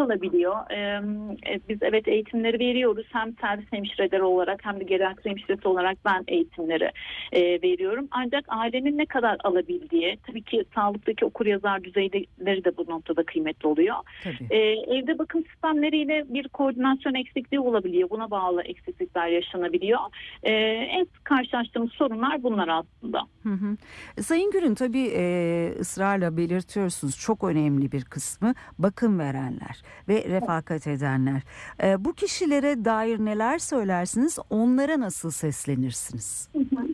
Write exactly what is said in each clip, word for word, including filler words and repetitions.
kalabiliyor. Ee, biz evet eğitimleri veriyoruz. Hem servis hemşireleri olarak hem de geriatri hemşiresi olarak ben eğitimleri e, veriyorum. Ancak ailenin ne kadar alabildiği, tabii ki sağlıktaki okuryazar düzeyleri de bu noktada kıymetli oluyor. Ee, evde bakım sistemleriyle bir koordinasyon eksikliği olabiliyor. Buna bağlı eksiklikler yaşanabiliyor. Ee, en sık karşılaştığımız sorunlar bunlar aslında. Hı hı. Sayın Gürün, tabii e, ısrarla belirtiyorsunuz, çok önemli bir kısmı bakım verenler ve refakat edenler. E, bu kişilere dair neler söylersiniz? Onlara nasıl seslenirsiniz? Hı hı.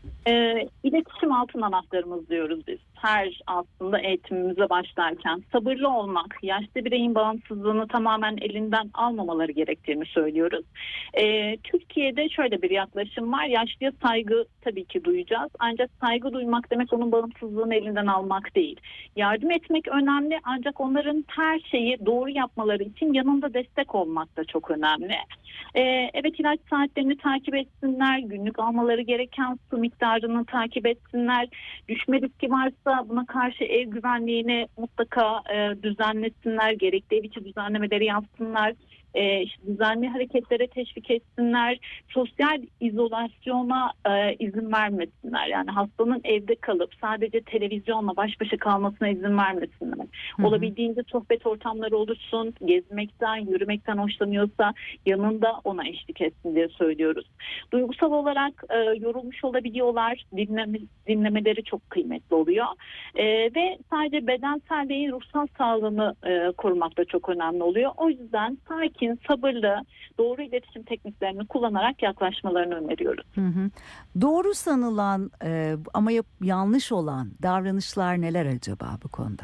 E, iletişim altın anahtarımız diyoruz biz. Her aslında eğitimimize başlarken sabırlı olmak, yaşlı bireyin bağımsızlığını tamamen elinden almamaları gerektiğini söylüyoruz. E, Türkiye'de şöyle bir yaklaşım var. Yaşlıya saygı tabii ki duyacağız. Ancak saygı duymak demek onun bağımsızlığını elinden almak değil. Yardım etmek önemli, ancak onların her şeyi doğru yapmaları için yanında destek olmak da çok önemli. E, evet, ilaç saatlerini takip etsinler, günlük almaları gereken su miktarını takip etsinler, düşme riski varsa buna karşı ev güvenliğini mutlaka e, düzenlesinler, gerekli ev içi düzenlemeleri yapsınlar, e, işte düzenli hareketlere teşvik etsinler, sosyal izolasyona e, izin vermesinler. Yani hastanın evde kalıp sadece televizyonla baş başa kalmasına izin vermesinler. Hı hı. Olabildiğince sohbet ortamları oluşsun, gezmekten, yürümekten hoşlanıyorsa yanında ona eşlik etsin diye söylüyoruz. Duygusal olarak e, yorulmuş olabiliyorlar, dinleme, dinlemeleri çok kıymetli oluyor. E, ve sadece bedensel değil, ruhsal sağlığını e, korumak da çok önemli oluyor. O yüzden sakin, sabırlı, doğru iletişim tekniklerini kullanarak yaklaşmalarını öneriyoruz. Hı hı. Doğru sanılan e, ama yap, yanlış olan davranışlar neler acaba bu konuda?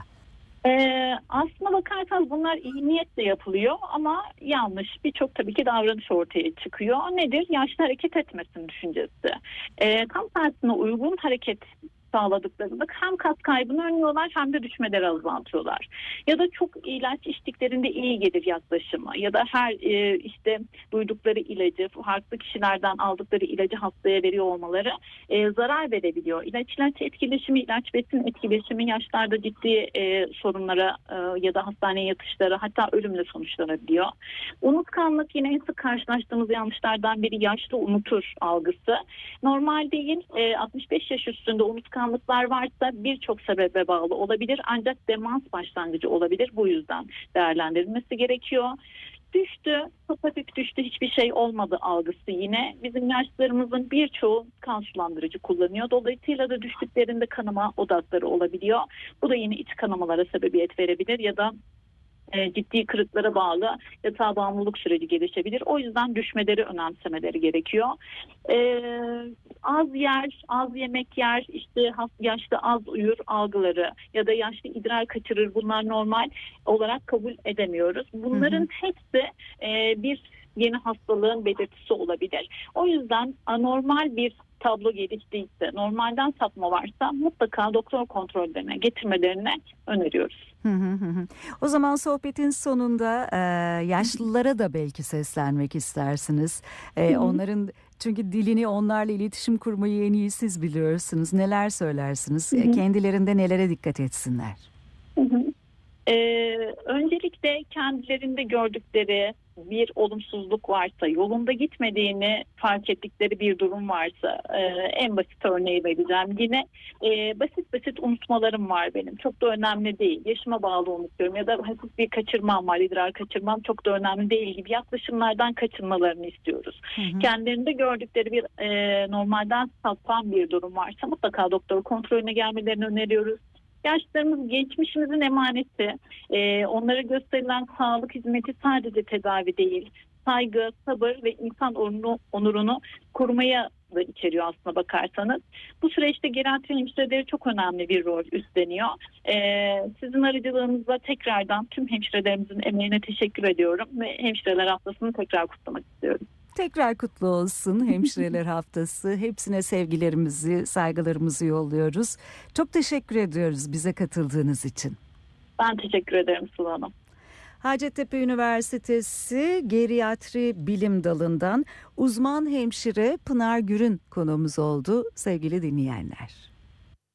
Ee, aslına bakarsanız bunlar iyi niyetle yapılıyor ama yanlış birçok tabii ki davranış ortaya çıkıyor. Nedir? Yaşlı hareket etmesin düşüncesi. Ee, tam tersine uygun hareket sağladıklarında hem kas kaybını önlüyorlar hem de düşmeleri azaltıyorlar. Ya da çok ilaç içtiklerinde iyi gelir yaklaşımı, ya da her e, işte duydukları ilacı, farklı kişilerden aldıkları ilacı hastaya veriyor olmaları e, zarar verebiliyor. İlaç ilaç etkileşimi, ilaç besin etkileşimi yaşlarda ciddi e, sorunlara e, ya da hastaneye yatışlara, hatta ölümle sonuçlanabiliyor. Unutkanlık yine en sık karşılaştığımız yanlışlardan biri, yaşlı unutur algısı. Normal değil. E, altmış beş yaş üstünde unutkanlık varsa birçok sebebe bağlı olabilir, ancak demans başlangıcı olabilir. Bu yüzden değerlendirilmesi gerekiyor. Düştü, çok hafif düştü, hiçbir şey olmadı algısı yine. Bizim yaşlılarımızın birçoğu kan sulandırıcı kullanıyor. Dolayısıyla da düştüklerinde kanama odakları olabiliyor. Bu da yine iç kanamalara sebebiyet verebilir ya da E, ciddi kırıklara bağlı yatağa bağımlılık süreci gelişebilir. O yüzden düşmeleri önemsemeleri gerekiyor. E, az yer, az yemek yer, işte yaşlı az uyur algıları ya da yaşlı idrar kaçırır, bunlar normal olarak kabul edemiyoruz. Bunların hı hı. hepsi e, bir yeni hastalığın belirtisi olabilir. O yüzden anormal bir tablo geliştiyse, normalden sapma varsa mutlaka doktor kontrollerine getirmelerini öneriyoruz. Hı hı hı. O zaman sohbetin sonunda e, yaşlılara da belki seslenmek istersiniz. E, hı hı. Onların, çünkü dilini, onlarla iletişim kurmayı en iyi siz biliyorsunuz. Neler söylersiniz? Hı hı. Kendilerinde nelere dikkat etsinler? Hı hı. Ee, öncelikle kendilerinde gördükleri bir olumsuzluk varsa, yolunda gitmediğini fark ettikleri bir durum varsa, e, en basit örneği vereceğim. Yine e, basit basit unutmalarım var benim. Çok da önemli değil. Yaşıma bağlı unutuyorum ya da hafif bir kaçırmam var, idrar kaçırmam çok da önemli değil gibi yaklaşımlardan kaçınmalarını istiyoruz. Hı hı. Kendilerinde gördükleri bir e, normalden sapan bir durum varsa mutlaka doktor kontrolüne gelmelerini öneriyoruz. Yaşlılarımız geçmişimizin emaneti. Ee, onlara gösterilen sağlık hizmeti sadece tedavi değil, saygı, sabır ve insan onurunu, onurunu korumaya da içeriyor aslına bakarsanız. Bu süreçte geriatri hemşireleri çok önemli bir rol üstleniyor. Ee, sizin aracılığınızla tekrardan tüm hemşirelerimizin emeğine teşekkür ediyorum ve Hemşireler Haftası'nı tekrar kutlamak istiyorum. Tekrar kutlu olsun Hemşireler Haftası. Hepsine sevgilerimizi, saygılarımızı yolluyoruz. Çok teşekkür ediyoruz bize katıldığınız için. Ben teşekkür ederim Sıla Hanım. Hacettepe Üniversitesi Geriatri Bilim Dalı'ndan uzman hemşire Pınar Gürün konuğumuz oldu sevgili dinleyenler.